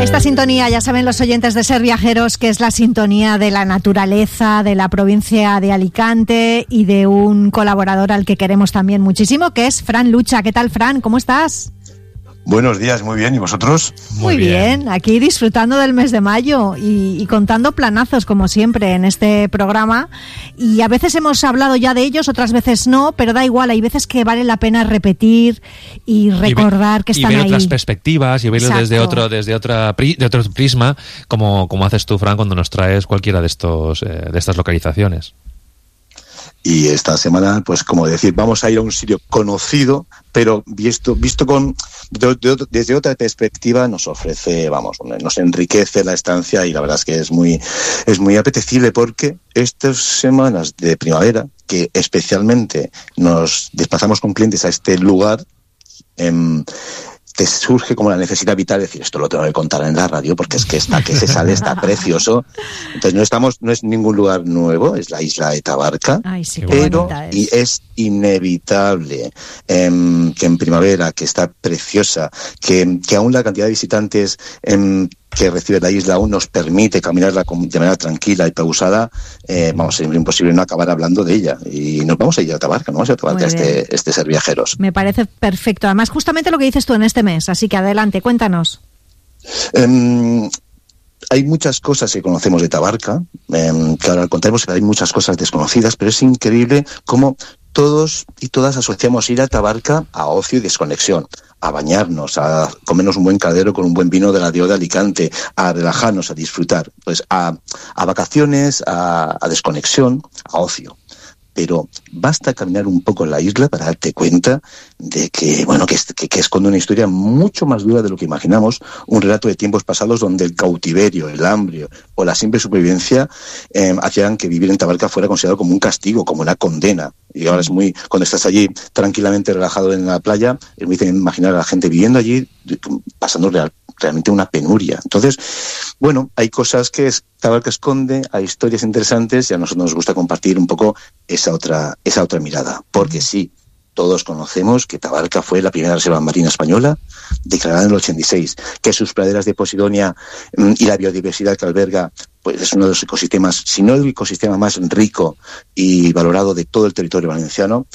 Esta sintonía, ya saben los oyentes de Ser Viajeros, que es la sintonía de la naturaleza, de la provincia de Alicante y de un colaborador al que queremos también muchísimo, que es Fran Lucha. ¿Qué tal, Fran? ¿Cómo estás? Buenos días, muy bien. ¿Y vosotros? Muy bien, aquí disfrutando del mes de mayo y contando planazos, como siempre, en este programa. Y a veces hemos hablado ya de ellos, otras veces no, pero da igual, hay veces que vale la pena repetir y recordar que están ahí. Y ver otras perspectivas y verlo desde otro prisma, como haces tú, Fran, cuando nos traes cualquiera de estas localizaciones. Y esta semana, pues como decir, vamos a ir a un sitio conocido, pero visto desde otra perspectiva, nos ofrece, nos enriquece la estancia, y la verdad es que es muy apetecible, porque estas semanas de primavera, que especialmente nos desplazamos con clientes a este lugar, te surge como la necesidad vital de decir, esto lo tengo que contar en la radio, porque es que está precioso. Entonces no es ningún lugar nuevo, es la isla de Tabarca. Ay, sí, pero y es inevitable que en primavera, que está preciosa, que aún la cantidad de visitantes que recibe la isla aún nos permite caminarla de manera tranquila y pausada, es imposible no acabar hablando de ella. Y nos vamos a ir a Tabarca, ¿no? Vamos a ir a Tabarca este Ser Viajeros. Me parece perfecto. Además, justamente lo que dices tú en este mes, así que adelante, cuéntanos. Hay muchas cosas que conocemos de Tabarca, que ahora contaremos, que hay muchas cosas desconocidas, pero es increíble cómo todos y todas asociamos ir a Tabarca a ocio y desconexión, a bañarnos, a comernos un buen caldero con un buen vino de la Dió de Alicante, a relajarnos, a disfrutar, pues a vacaciones, a desconexión, a ocio. Pero basta caminar un poco en la isla para darte cuenta de que esconde una historia mucho más dura de lo que imaginamos, un relato de tiempos pasados donde el cautiverio, el hambre o la simple supervivencia hacían que vivir en Tabarca fuera considerado como un castigo, como una condena. Y ahora cuando estás allí tranquilamente relajado en la playa, es muy difícil imaginar a la gente viviendo allí, pasando realmente una penuria. Entonces, hay cosas que Tabarca esconde, hay historias interesantes, y a nosotros nos gusta compartir un poco esa otra mirada. Porque sí, todos conocemos que Tabarca fue la primera reserva marina española, declarada en el 86, que sus praderas de Posidonia y la biodiversidad que alberga, pues es uno de los ecosistemas, si no el ecosistema más rico y valorado de todo el territorio valenciano,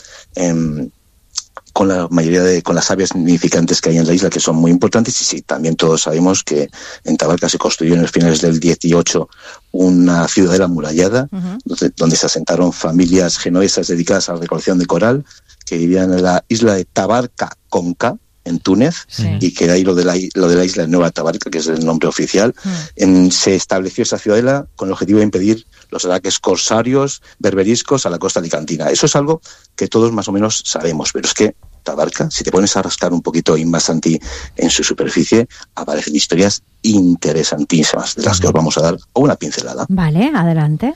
con las aves nidificantes que hay en la isla, que son muy importantes. Y sí, también todos sabemos que en Tabarca se construyó en los finales del 18 una ciudadela amurallada, donde se asentaron familias genovesas dedicadas a la recolección de coral, que vivían en la isla de Tabarca Conca, en Túnez, y que de ahí lo de la isla de Nueva Tabarca, que es el nombre oficial. Se estableció esa ciudadela con el objetivo de impedir los ataques corsarios, berberiscos a la costa alicantina. Eso es algo que todos más o menos sabemos, pero es que Tabarca, si te pones a rascar un poquito Invasanti en su superficie, aparecen historias interesantísimas, de las que os vamos a dar una pincelada. Vale, adelante.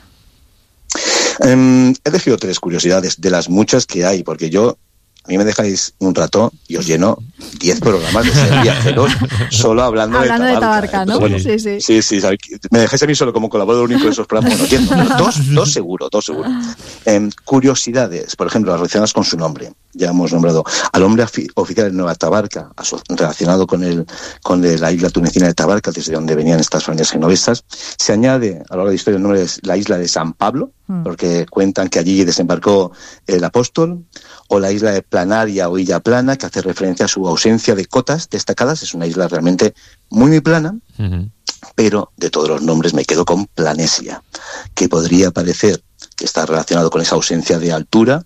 He elegido 3 curiosidades de las muchas que hay, porque a mí me dejáis un rato y os lleno 10 programas de Ser Viajeros solo hablando de Tabarca, ¿no? Sí. Me dejáis a mí solo como colaborador único de esos programas. Dos seguro. Curiosidades, por ejemplo, relacionadas con su nombre. Ya hemos nombrado al hombre oficial de Nueva Tabarca, relacionado con la isla tunecina de Tabarca, desde donde venían estas familias genovesas. Se añade a lo largo de la historia el nombre de la isla de San Pablo, porque cuentan que allí desembarcó el apóstol, o la isla de Planaria o Illa Plana, que hace referencia a su ausencia de cotas destacadas. Es una isla realmente muy, muy plana, pero de todos los nombres me quedo con Planesia, que podría parecer que está relacionado con esa ausencia de altura,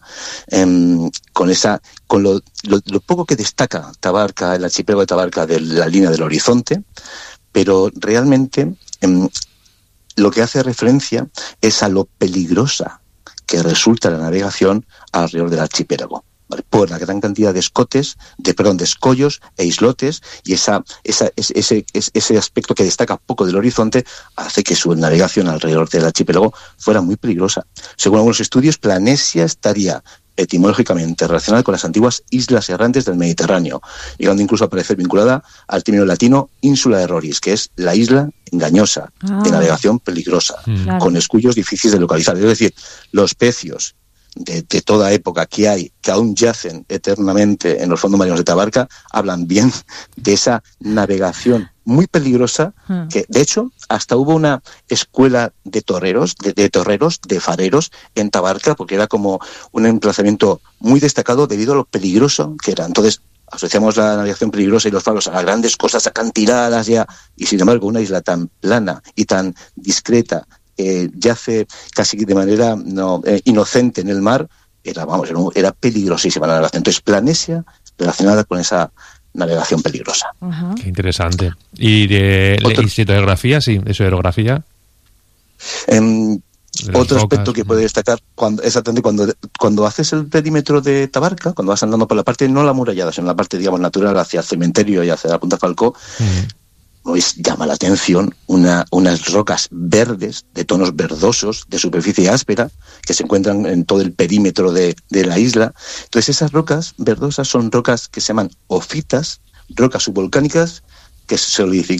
con lo poco que destaca Tabarca, el archipiélago de Tabarca, de la línea del horizonte, pero realmente lo que hace referencia es a lo peligrosa que resulta la navegación alrededor del archipiélago, ¿vale? Por la gran cantidad de escollos e islotes, y ese aspecto que destaca poco del horizonte hace que su navegación alrededor del archipiélago fuera muy peligrosa. Según algunos estudios, Planesia estaría etimológicamente relacionada con las antiguas islas errantes del Mediterráneo, llegando incluso a aparecer vinculada al término latino ínsula de Roris, que es la isla engañosa, de navegación peligrosa, con escullos difíciles de localizar. Es decir, los pecios de toda época que aún yacen eternamente en los fondos marinos de Tabarca, hablan bien de esa navegación muy peligrosa, que de hecho hasta hubo una escuela de toreros, de fareros en Tabarca, porque era como un emplazamiento muy destacado debido a lo peligroso que era. Entonces asociamos la navegación peligrosa y los faros a grandes costas acantiladas ya, y sin embargo una isla tan plana y tan discreta, yace casi de manera inocente en el mar, era peligrosísima la navegación. Entonces Planesia relacionada con esa navegación peligrosa. Qué interesante. ¿Y de historiografía? Sí, de historiografía. Otro aspecto que puede destacar cuando haces el perímetro de Tabarca, cuando vas andando por la parte no la amurallada, sino la parte, digamos, natural hacia el cementerio y hacia la Punta Falcó, pues llama la atención unas rocas verdes, de tonos verdosos, de superficie áspera, que se encuentran en todo el perímetro de la isla. Entonces esas rocas verdosas son rocas que se llaman ofitas, rocas subvolcánicas que se solidifican